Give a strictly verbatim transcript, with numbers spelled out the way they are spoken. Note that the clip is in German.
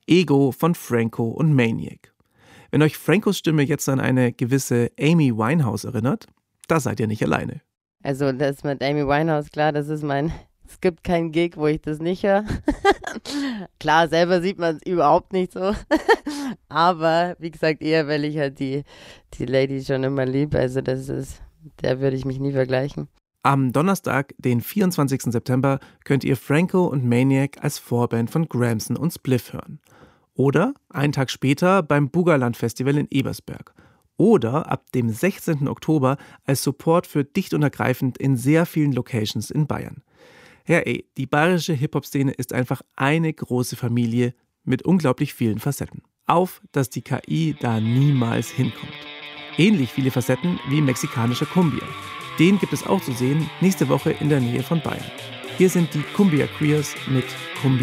Ego von Franco und Maniac. Wenn euch Francos Stimme jetzt an eine gewisse Amy Winehouse erinnert, da seid ihr nicht alleine. Also das mit Amy Winehouse, klar, das ist mein... Es gibt keinen Gig, wo ich das nicht höre. Klar, selber sieht man es überhaupt nicht so. Aber wie gesagt, eher, weil ich halt die, die Lady schon immer liebe. Also das ist, der würde ich mich nie vergleichen. Am Donnerstag, den vierundzwanzigsten September, könnt ihr Franco und Maniac als Vorband von Gramson und Spliff hören. Oder einen Tag später beim Bugaland Festival in Ebersberg. Oder ab dem sechzehnten Oktober als Support für Dicht und Ergreifend in sehr vielen Locations in Bayern. Ja ey, die bayerische Hip-Hop-Szene ist einfach eine große Familie mit unglaublich vielen Facetten. Auf, dass die K I da niemals hinkommt. Ähnlich viele Facetten wie mexikanischer Cumbia. Den gibt es auch zu sehen nächste Woche in der Nähe von Bayern. Hier sind die Cumbia Queers mit Cumbia